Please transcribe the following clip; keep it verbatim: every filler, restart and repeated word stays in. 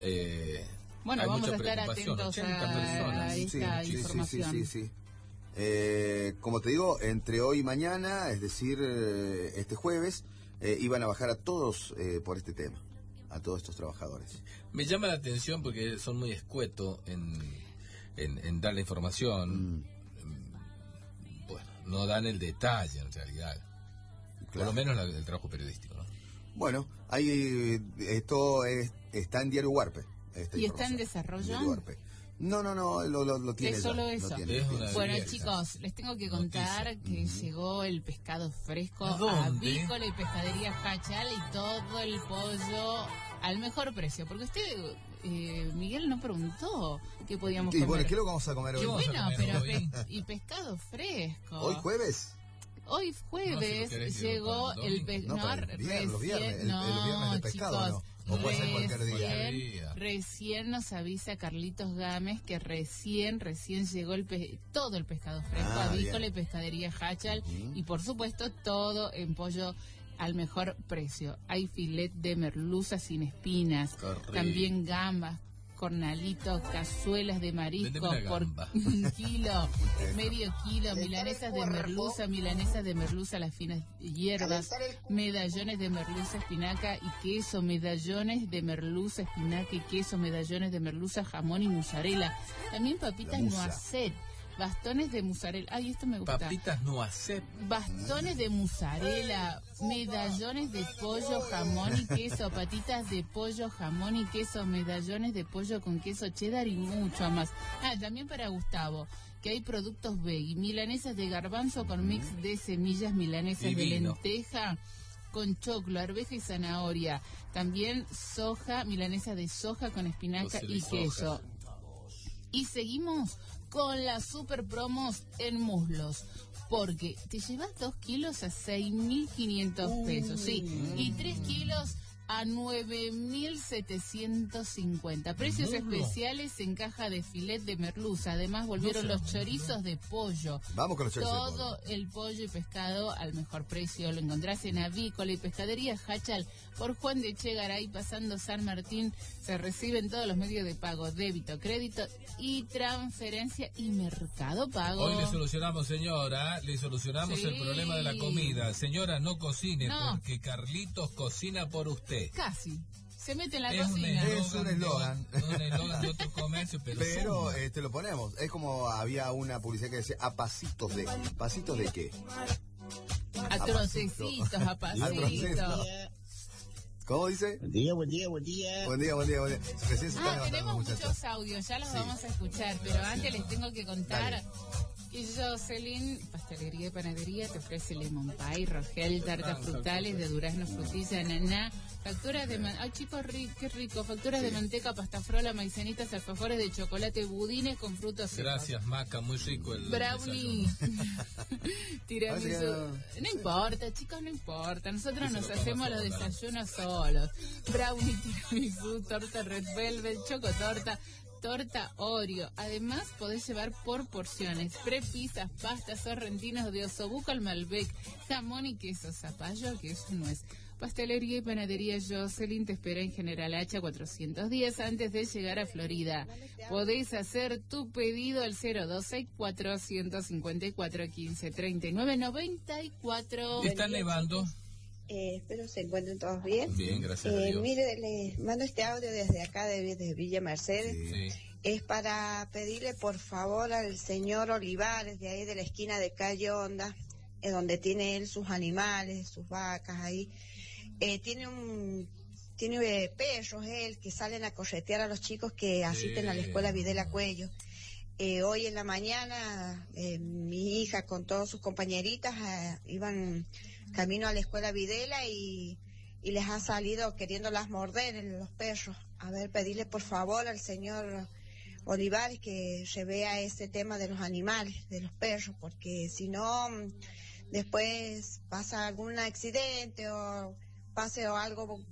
Eh, bueno, vamos a estar atentos a, a esta sí, información. Sí, sí, sí, sí. Eh, como te digo, entre hoy y mañana, es decir, eh, este jueves, eh, iban a bajar a todos eh, por este tema, a todos estos trabajadores. Me llama la atención porque son muy escuetos en, en, en dar la información. Mm. Bueno, no dan el detalle en realidad. Claro. Por lo menos la, el trabajo periodístico, ¿no? Bueno, hay, esto es, está en Diario Huarpe. ¿Y está en desarrollo? No, no, no, lo, lo, lo tiene. Es solo ya, eso. Lo tiene, es tiene. Bueno, chicos, les tengo que contar Noticia. que uh-huh. llegó el pescado fresco a Avícola y Pescadería Hachal y todo el pollo al mejor precio. Porque usted, eh, Miguel, no preguntó qué podíamos y comer. Bueno, ¿qué es lo que vamos a comer hoy? Y bueno, pero pe- y pescado fresco. ¿Hoy jueves? Hoy jueves no, si llegó el pescado. No, no recién, los viernes, el, no, el viernes de pescado, chicos, ¿no? O puede ser cualquier día. Recién nos avisa Carlitos Gámez que recién, recién llegó el pe- todo el pescado fresco, ah, Avícola y Pescadería Hachal, uh-huh. y por supuesto todo en pollo al mejor precio. Hay filet de merluza sin espinas, Corre. también gambas, cornalitos, cazuelas de marisco por un kilo, medio kilo, milanesas de merluza, milanesas de merluza, las finas hierbas, medallones de merluza, espinaca y queso, medallones de merluza, espinaca y queso, medallones de merluza, jamón y mozzarella. También papitas noisette. Bastones de mozzarella. Ay, esto me gusta. Papitas noisette. Bastones de mozzarella, medallones de pollo, jamón y queso, patitas de pollo, jamón y queso, medallones de pollo con queso cheddar y mucho más. Ah, también para Gustavo, que hay productos veggie, milanesas de garbanzo con mix de semillas, milanesas Divino. de lenteja con choclo, arveja y zanahoria. También soja, milanesa de soja con espinaca y queso. Soja. Y seguimos con las super promos en muslos, porque te llevas dos kilos a seis mil quinientos pesos, sí, y tres kilos a nueve mil setecientos cincuenta. Precios Muslo. especiales en caja de filet de merluza. Además volvieron no los chorizos de pollo. Vamos con los chorizos Todo de pollo. el pollo y pescado al mejor precio. Lo encontrás en Avícola y Pescadería Hachal por Juan de Echegaray, pasando San Martín. Se reciben todos los medios de pago: débito, crédito y transferencia y Mercado Pago. Hoy le solucionamos, señora, le solucionamos sí. el problema de la comida. Señora, no cocine no. porque Carlitos cocina por usted. Casi. Se mete en la es cocina. Un es un eslogan. Un eslogan de otro comercio, pero... Pero eh, te lo ponemos. Es como había una publicidad que decía, a pasitos de... ¿Pasitos de qué? A, a trocecitos, a pasitos. ¿Cómo dice? Buen día, buen día, buen día. Buen día, buen día, buen día. Recién se ah, tenemos muchos audios, ya los sí. vamos a escuchar, pero sí, antes sí. les tengo que contar... Dale. Y Jocelyn, pastelería y panadería, te ofrece lemon pie, rogel, tartas frutales de durazno, frutilla, ananá, facturas de man... ay chicos, ri... qué rico, facturas sí. de manteca, pasta frola, maicenitas, alfajores de chocolate, budines con frutos secos. Gracias, Maca, muy rico el brownie. Tiramisú. No importa, chicos, no importa. Nosotros Eso nos hacemos los desayunos solos. Brownie, tiramisú, torta red velvet, chocotorta, torta Oreo. Además, podés llevar por porciones prepisas, pastas, sorrentinos de osobuco al Malbec, jamón y queso, zapallo, que eso no es. Pastelería y panadería Jocelyn te espera en General Hacha cuatrocientos diez antes de llegar a Florida. Podés hacer tu pedido al cero dos seis cuatro, ciento cincuenta y cuatro, quince, treinta y nueve, noventa y cuatro. ¿Está nevando? Eh, espero se encuentren todos bien. Bien, gracias eh, a Dios. Mire, les mando este audio desde acá, desde Villa Mercedes. Sí. Es para pedirle por favor al señor Olivares, de ahí de la esquina de Calle Honda, es donde tiene él sus animales, sus vacas ahí. Eh, tiene un tiene eh, perros él que salen a corretear a los chicos que asisten sí. a la escuela Videla Cuello. Eh, hoy en la mañana eh, mi hija con todas sus compañeritas eh, iban camino a la escuela Videla y, y les ha salido queriéndolas morder los perros. A ver, pedirle por favor al señor Olivares que se vea ese tema de los animales, de los perros, porque si no después pasa algún accidente o pase o algo